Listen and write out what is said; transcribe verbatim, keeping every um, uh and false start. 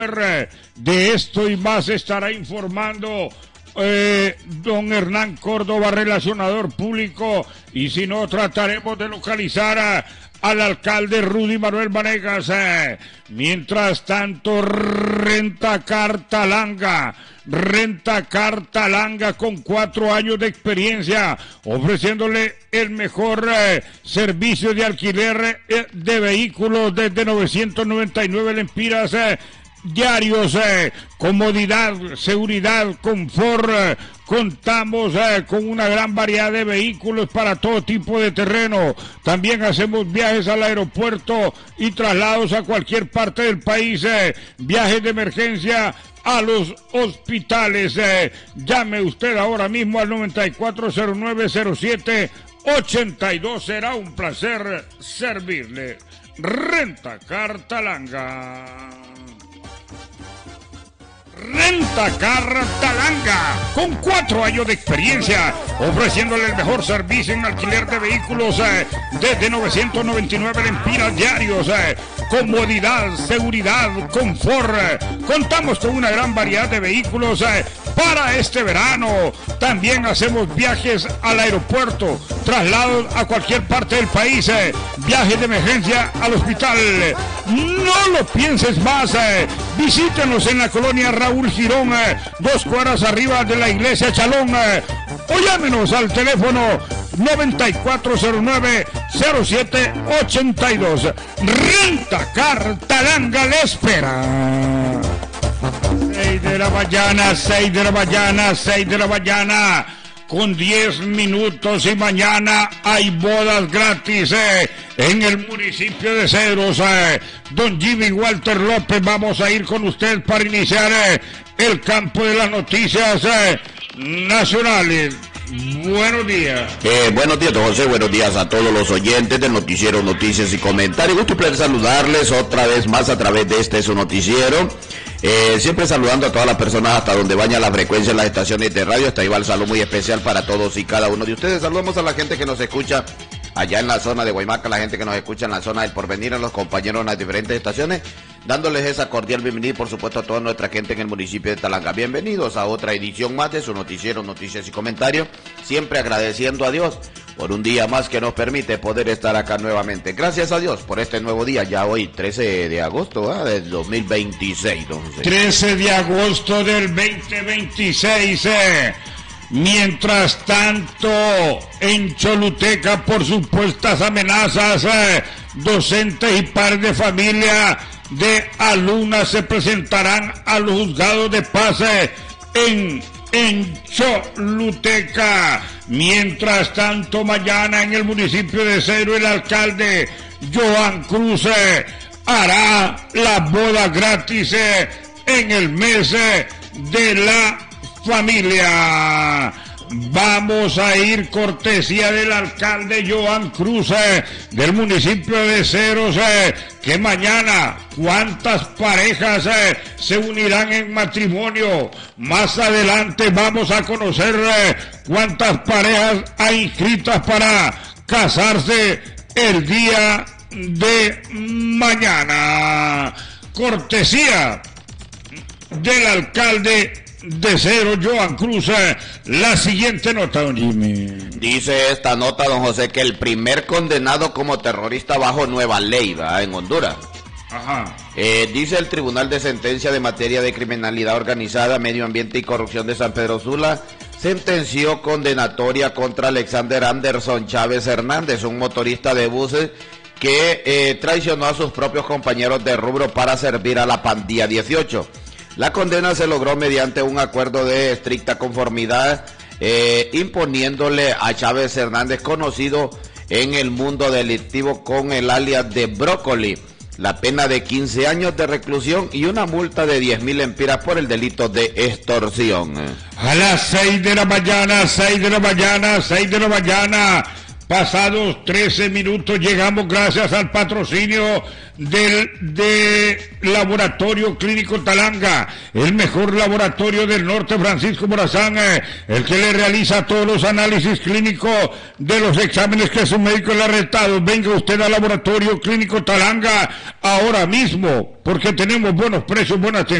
De esto y más estará informando eh, don Hernán Córdoba, relacionador público, y si no, trataremos de localizar a, al alcalde Rudy Manuel Vanegas. Eh. Mientras tanto, Rentacar Talanga, Rentacar Talanga con cuatro años de experiencia, ofreciéndole el mejor eh, servicio de alquiler eh, de vehículos desde novecientos noventa y nueve lempiras eh, diarios, eh, comodidad, seguridad, confort. Eh, contamos eh, con una gran variedad de vehículos para todo tipo de terreno. También hacemos viajes al aeropuerto y traslados a cualquier parte del país, eh, viajes de emergencia a los hospitales. Eh. Llame usted ahora mismo al noventa y cuatro cero nueve cero siete ochenta y dos. Será un placer servirle. Rentacar Talanga. Rentacar Talanga, con cuatro años de experiencia, ofreciéndole el mejor servicio en alquiler de vehículos eh, desde novecientos noventa y nueve lempiras diarios, eh, comodidad, seguridad, confort. Eh. Contamos con una gran variedad de vehículos eh, para este verano. También hacemos viajes al aeropuerto, traslados a cualquier parte del país, eh, viajes de emergencia al hospital. No lo pienses más, eh. Visítenos en la colonia Raúl Girón, eh, dos cuadras arriba de la iglesia Chalón, eh, o llámenos al teléfono noventa y cuatro cero nueve cero siete ochenta y dos. Rentacar Talanga le espera. seis de la mañana, seis de la mañana, seis de la mañana, con diez minutos, y mañana hay bodas gratis eh, en el municipio de Cedros. Eh. Don Jimmy Walter López, vamos a ir con usted para iniciar eh, el campo de las noticias eh, nacionales. Buenos días. Eh, buenos días, don José. Buenos días a todos los oyentes del noticiero Noticias y Comentarios. Gusto y placer saludarles otra vez más a través de este su noticiero. Eh, siempre saludando a todas las personas hasta donde vaya la frecuencia en las estaciones de radio. Hasta ahí va el saludo muy especial para todos y cada uno de ustedes. Saludamos a la gente que nos escucha allá en la zona de Guaymaca, la gente que nos escucha en la zona del Porvenir, a los compañeros en las diferentes estaciones, dándoles esa cordial bienvenida y por supuesto a toda nuestra gente en el municipio de Talanga. Bienvenidos a otra edición más de su noticiero Noticias y Comentarios, siempre agradeciendo a Dios por un día más que nos permite poder estar acá nuevamente. Gracias a Dios por este nuevo día, ya hoy trece de agosto ¿eh? del dos mil veintiséis. Don José. trece de agosto del veinte veintiséis. Eh. Mientras tanto, en Choluteca, por supuestas amenazas, eh, docentes y padres de familia de alumnas se presentarán a los juzgados de paz eh, en, en Choluteca. Mientras tanto, mañana en el municipio de Cedros, el alcalde Joan Cruz eh, hará la boda gratis eh, en el mes eh, de la familia. Vamos a ir cortesía del alcalde Joan Cruz eh, del municipio de Cedros, eh, que mañana cuántas parejas eh, se unirán en matrimonio. Más adelante vamos a conocer eh, cuántas parejas hay inscritas para casarse el día de mañana. Cortesía del alcalde de Cedros, Joan Cruz. Eh, la siguiente nota, don Jimmy. Dice esta nota, don José, que el primer condenado como terrorista bajo nueva ley, ¿verdad? En Honduras. Ajá. Eh, dice el Tribunal de Sentencia de Materia de Criminalidad Organizada, Medio Ambiente y Corrupción de San Pedro Sula sentenció condenatoria contra Alexander Anderson Chávez Hernández, un motorista de buses que eh, traicionó a sus propios compañeros de rubro para servir a la pandilla dieciocho. La condena se logró mediante un acuerdo de estricta conformidad, eh, imponiéndole a Chávez Hernández, conocido en el mundo delictivo con el alias de Brócoli, la pena de quince años de reclusión y una multa de diez mil lempiras por el delito de extorsión. A las seis de la mañana, seis de la mañana, seis de la mañana, Pasados trece minutos llegamos gracias al patrocinio del de Laboratorio Clínico Talanga, el mejor laboratorio del norte, Francisco Morazán, eh, el que le realiza todos los análisis clínicos de los exámenes que su médico le ha recetado. Venga usted al Laboratorio Clínico Talanga ahora mismo, porque tenemos buenos precios, buenas tendencias.